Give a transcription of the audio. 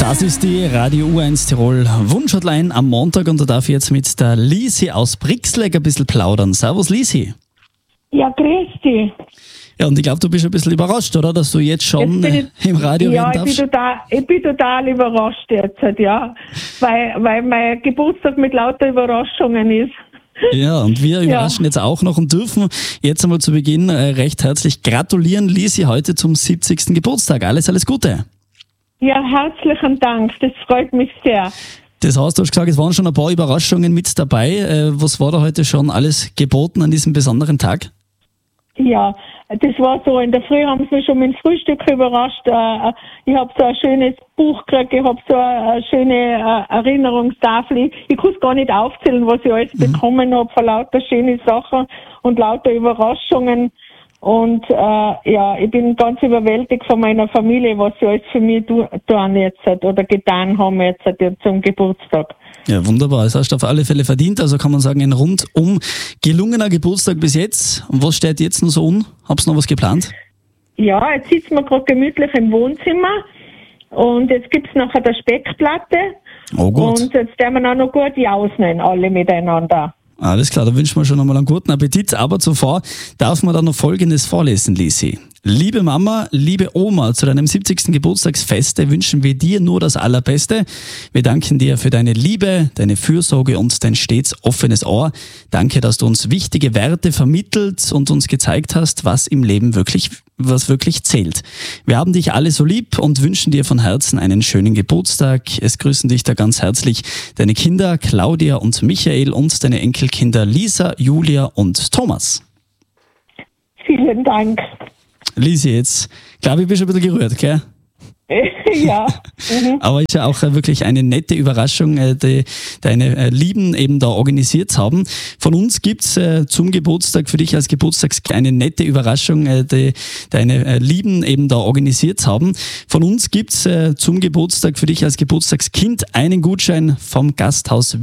Das ist die Radio U1 Tirol Wunschhotline am Montag und da darf ich jetzt mit der Lisi aus Brixleg ein bisschen plaudern. Servus Lisi. Ja, grüß dich. Ja, und ich glaube, du bist ein bisschen überrascht, oder? Dass du jetzt schon im Radio reden darfst. Ich bin total überrascht jetzt, ja. Weil mein Geburtstag mit lauter Überraschungen ist. Ja, und wir überraschen jetzt auch noch und dürfen jetzt einmal zu Beginn recht herzlich gratulieren, Lisi, heute zum 70. Geburtstag. Alles Gute. Ja, herzlichen Dank. Das freut mich sehr. Das heißt, du hast gesagt, es waren schon ein paar Überraschungen mit dabei. Was war da heute schon alles geboten an diesem besonderen Tag? Ja, das war so, in der Früh haben sie mich schon mit dem Frühstück überrascht. Ich habe so ein schönes Buch gekriegt, ich habe so eine schöne Erinnerungstafel. Ich kann es gar nicht aufzählen, was ich alles bekommen habe, von lauter schöne Sachen und lauter Überraschungen. Und ich bin ganz überwältigt von meiner Familie, was sie alles für mich tun jetzt oder getan haben jetzt zum Geburtstag. Ja, wunderbar. Das hast du auf alle Fälle verdient. Also kann man sagen, ein rundum gelungener Geburtstag bis jetzt. Und was steht jetzt noch so an? Hab's noch was geplant? Ja, jetzt sitzen wir gerade gemütlich im Wohnzimmer und jetzt gibt's nachher der Speckplatte. Oh gut. Und jetzt werden wir auch noch gut ausnehmen, alle miteinander. Alles klar, da wünschen wir schon einmal einen guten Appetit. Aber zuvor darf man dann noch Folgendes vorlesen, Lisi. Liebe Mama, liebe Oma, zu deinem 70. Geburtstagsfeste wünschen wir dir nur das Allerbeste. Wir danken dir für deine Liebe, deine Fürsorge und dein stets offenes Ohr. Danke, dass du uns wichtige Werte vermittelt und uns gezeigt hast, was im Leben wirklich zählt. Wir haben dich alle so lieb und wünschen dir von Herzen einen schönen Geburtstag. Es grüßen dich da ganz herzlich deine Kinder Claudia und Michael und deine Enkelkinder Lisa, Julia und Thomas. Vielen Dank. Lisi, jetzt glaube ich, bist du ein bisschen gerührt, gell? Ja. Aber ist ja auch wirklich eine nette Überraschung, die deine Lieben eben da organisiert haben. Von uns gibt's zum Geburtstag für dich als Geburtstagskind eine nette Überraschung, die deine Lieben eben da organisiert haben. Von uns gibt's zum Geburtstag für dich als Geburtstagskind einen Gutschein vom Gasthaus